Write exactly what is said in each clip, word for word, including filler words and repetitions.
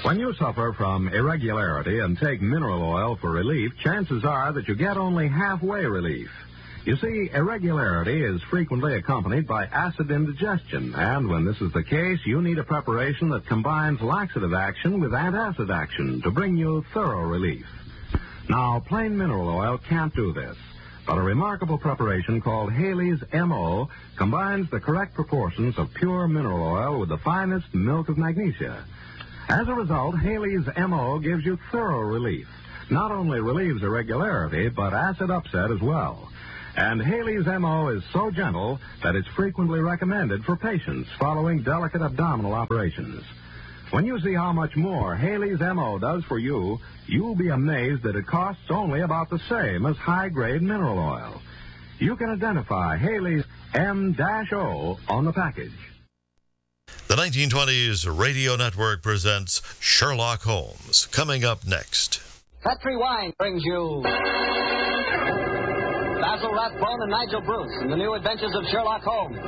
When you suffer from irregularity and take mineral oil for relief, chances are that you get only halfway relief. You see, irregularity is frequently accompanied by acid indigestion, and when this is the case, you need a preparation that combines laxative action with antacid action to bring you thorough relief. Now, plain mineral oil can't do this, but a remarkable preparation called Haley's M O combines the correct proportions of pure mineral oil with the finest milk of magnesia. As a result, Haley's M O gives you thorough relief. Not only relieves irregularity, but acid upset as well. And Haley's M O is so gentle that it's frequently recommended for patients following delicate abdominal operations. When you see how much more Haley's M O does for you, you'll be amazed that it costs only about the same as high-grade mineral oil. You can identify Haley's M O on the package. The nineteen twenties Radio Network presents Sherlock Holmes. Coming up next. Petri Wine brings you Basil Rathbone and Nigel Bruce in the new adventures of Sherlock Holmes.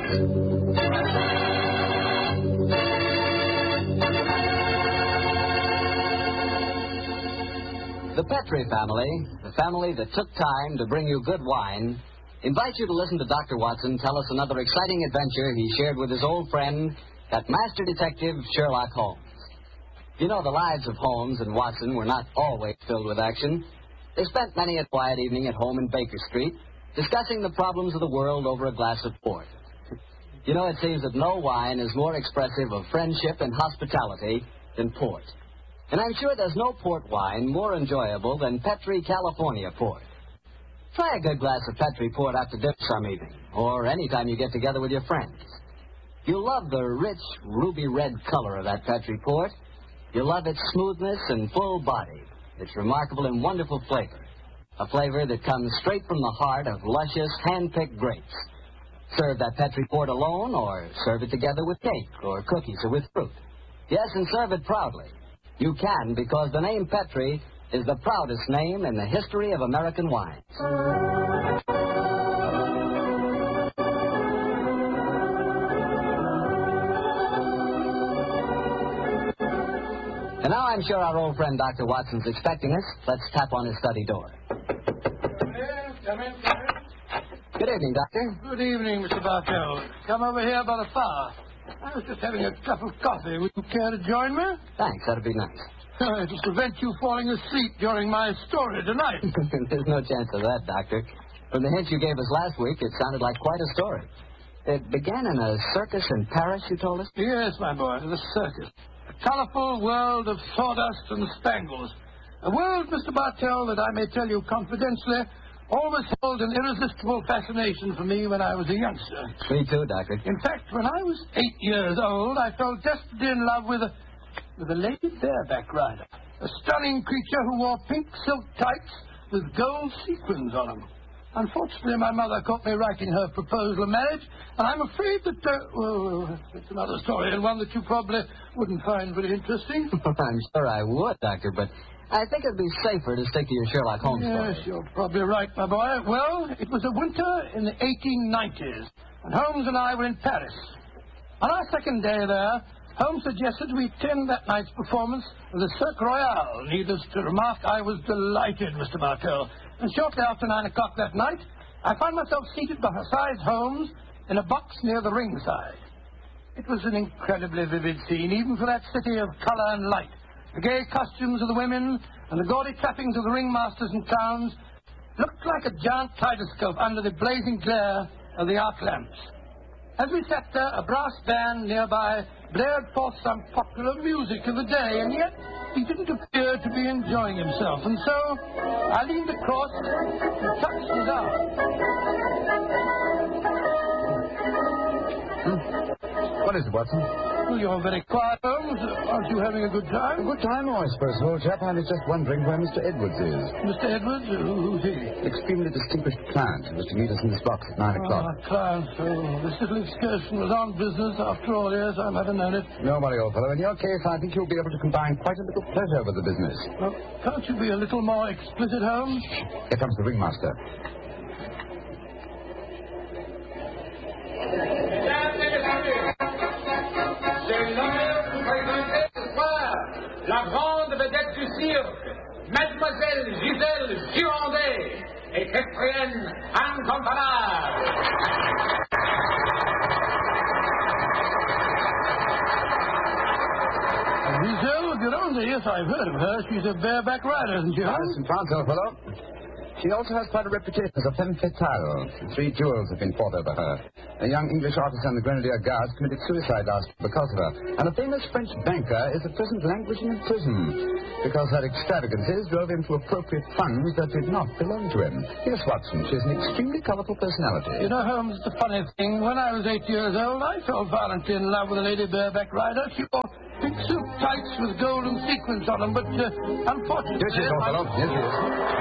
The Petri family, the family that took time to bring you good wine, invites you to listen to Doctor Watson tell us another exciting adventure he shared with his old friend, that master detective, Sherlock Holmes. You know, the lives of Holmes and Watson were not always filled with action. They spent many a quiet evening at home in Baker Street, discussing the problems of the world over a glass of port. You know, it seems that no wine is more expressive of friendship and hospitality than port. And I'm sure there's no port wine more enjoyable than Petri California Port. Try a good glass of Petri Port after dinner some evening, or any time you get together with your friends. You'll love the rich, ruby-red color of that Petri Port. You'll love its smoothness and full body, its remarkable and wonderful flavor, a flavor that comes straight from the heart of luscious, hand-picked grapes. Serve that Petri Port alone, or serve it together with cake or cookies or with fruit. Yes, and serve it proudly. You can, because the name Petri is the proudest name in the history of American wines. And now I'm sure our old friend Doctor Watson's expecting us. Let's tap on his study door. Come in, come in, come in. Good evening, Doctor. Good evening, Mister Bartell. Come over here by the fire. I was just having a cup of coffee. Would you care to join me? Thanks, that'd be nice. It'll prevent you falling asleep during my story tonight. There's no chance of that, Doctor. From the hint you gave us last week, it sounded like quite a story. It began in a circus in Paris, you told us? Yes, my boy, the circus. A colorful world of sawdust and spangles. A world, Mister Bartell, that I may tell you confidentially, always held an irresistible fascination for me when I was a youngster. Me too, Doctor. In fact, when I was eight years old, I fell desperately in love with a, with a lady bareback rider. A stunning creature who wore pink silk tights with gold sequins on them. Unfortunately, my mother caught me writing her proposal of marriage, and I'm afraid that, uh, well, it's another story, and one that you probably wouldn't find very interesting. I'm sure I would, Doctor, but I think it'd be safer to stick to your Sherlock Holmes story. Yes, you're probably right, my boy. Well, it was a winter in the eighteen nineties, and Holmes and I were in Paris. On our second day there, Holmes suggested we attend that night's performance of the Cirque Royale. Needless to remark, I was delighted, Mister Bartell. And shortly after nine o'clock that night, I found myself seated beside Holmes in a box near the ringside. It was an incredibly vivid scene, even for that city of color and light. The gay costumes of the women and the gaudy trappings of the ringmasters and clowns looked like a giant kaleidoscope under the blazing glare of the arc lamps. As we sat there, a brass band nearby blared forth some popular music of the day, and yet he didn't appear to be enjoying himself. And so I leaned across and touched his arm. Hmm. What is it, Watson? Well, you're very quiet, Holmes. Aren't you having a good time? A good time, oh, I suppose, old chap. I was just wondering where Mister Edwards is. Mister Edwards? Who's he? Extremely distinguished client who was to meet us in this box at nine o'clock. Ah, client. Oh, this little excursion was on business. After all, yes, I might have known it. No worry, old fellow. In your case, I think you'll be able to combine quite a little pleasure with the business. Well, can't you be a little more explicit, Holmes? Here comes the ringmaster. la grande vedette du cirque, Mademoiselle Gisèle Girondet, équestrienne incontournable. Giselle Gironde, yes, I've heard of her. She's a bareback rider, isn't she? Yes, in France, old fellow. She also has quite a reputation as a femme fatale. Three duels have been fought over her. A young English officer in the Grenadier Guards committed suicide last year because of her. And a famous French banker is at present languishing in prison because her extravagances drove him to appropriate funds that did not belong to him. Yes, Watson, she's an extremely colourful personality. You know, Holmes, the funny thing, when I was eight years old, I fell violently in love with a lady bareback rider. She wore big suit tights with golden sequins on them, but uh, unfortunately... Yes, yes, old fellow. Yes, yes.